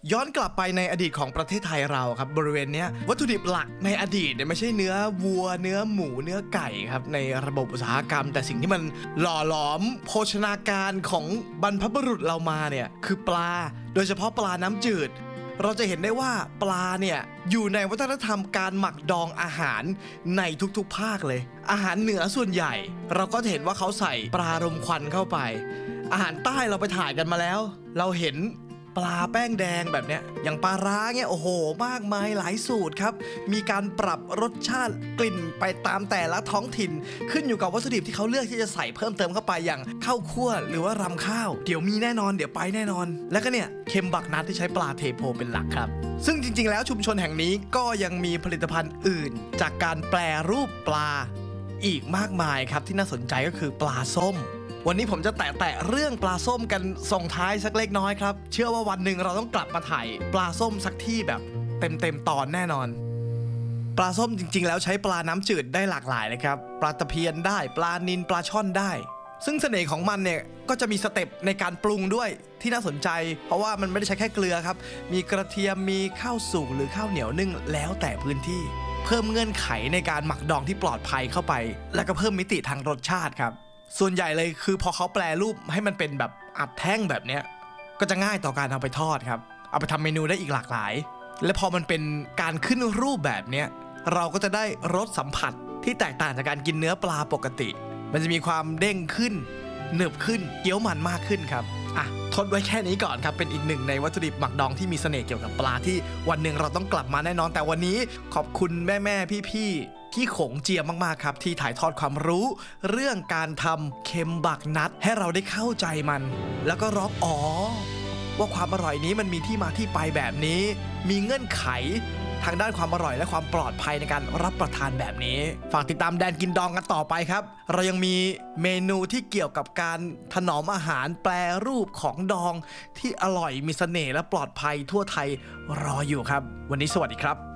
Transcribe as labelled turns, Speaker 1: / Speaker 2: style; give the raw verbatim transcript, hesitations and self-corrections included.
Speaker 1: ย้อนกลับไปในอดีตของประเทศไทยเราครับบริเวณนี้วัตถุดิบหลักในอดีตเนี่ยไม่ใช่เนื้อวัวเนื้อหมูเนื้อไก่ครับในระบบอุตสาหกรรมแต่สิ่งที่มันหล่อหลอมโภชนาการของบรรพบุรุษเรามาเนี่ยคือปลาโดยเฉพาะปลาน้ำจืดเราจะเห็นได้ว่าปลาเนี่ยอยู่ในวัฒนธรรมการหมักดองอาหารในทุกๆภาคเลยอาหารเหนือส่วนใหญ่เราก็จะเห็นว่าเขาใส่ปลารมควันเข้าไปอาหารใต้เราไปถ่ายกันมาแล้วเราเห็นปลาแป้งแดงแบบเนี้ยอย่างปลาร้าเนี่ยโอ้โหมากมายหลายสูตรครับมีการปรับรสชาติกลิ่นไปตามแต่ละท้องถิ่นขึ้นอยู่กับวัตถุดิบที่เขาเลือกที่จะใส่เพิ่มเติมเข้าไปอย่างข้าวคั่วหรือว่ารำข้าวเดี๋ยวมีแน่นอนเดี๋ยวไปแน่นอนแล้วก็เนี่ยเค็มบักนัดที่ใช้ปลาเทโพเป็นหลักครับซึ่งจริงๆแล้วชุมชนแห่งนี้ก็ยังมีผลิตภัณฑ์อื่นจากการแปรรูปปลาอีกมากมายครับที่น่าสนใจก็คือปลาส้มวันนี้ผมจะแตะๆเรื่องปลาส้มกันส่งท้ายสักเล็กน้อยครับเชื่อว่าวันหนึ่งเราต้องกลับมาถ่ายปลาส้มสักที่แบบเต็มๆตอนแน่นอนปลาส้มจริงๆแล้วใช้ปลาน้ำจืดได้หลากหลายเลยครับปลาตะเพียนได้ปลานิลปลาช่อนได้ซึ่งเสน่ห์ของมันเนี่ยก็จะมีสเต็ปในการปรุงด้วยที่น่าสนใจเพราะว่ามันไม่ได้ใช้แค่เกลือครับมีกระเทียมมีข้าวสุกหรือข้าวเหนียวนึ่งแล้วแต่พื้นที่เพิ่มเงื่อนไขในการหมักดองที่ปลอดภัยเข้าไปแล้วก็เพิ่มมิติทางรสชาติครับส่วนใหญ่เลยคือพอเขาแปลรูปให้มันเป็นแบบอัดแท่งแบบเนี้ยก็จะง่ายต่อการเอาไปทอดครับเอาไปทำเมนูได้อีกหลากหลายและพอมันเป็นการขึ้นรูปแบบเนี้ยเราก็จะได้รสสัมผัสที่แตกต่างจากการกินเนื้อปลาปกติมันจะมีความเด้งขึ้นหนึบขึ้นเกี๊ยวมันมากขึ้นครับอ่ะทดไว้แค่นี้ก่อนครับเป็นอีกหนึ่งในวัตถุดิบหมักดองที่มีเสน่ห์เกี่ยวกับปลาที่วันหนึ่งเราต้องกลับมาแน่นอนแต่วันนี้ขอบคุณแม่แม่พี่พี่พี่ขงเจียมมากๆครับที่ถ่ายทอดความรู้เรื่องการทำเค็มบักนัดให้เราได้เข้าใจมันแล้วก็รับอ๋อว่าความอร่อยนี้มันมีที่มาที่ไปแบบนี้มีเงื่อนไขทางด้านความอร่อยและความปลอดภัยในการรับประทานแบบนี้ฝากติดตามแดนกินดองกันต่อไปครับเรายังมีเมนูที่เกี่ยวกับการถนอมอาหารแปรรูปของดองที่อร่อยมีเสน่ห์และปลอดภัยทั่วไทยรออยู่ครับวันนี้สวัสดีครับ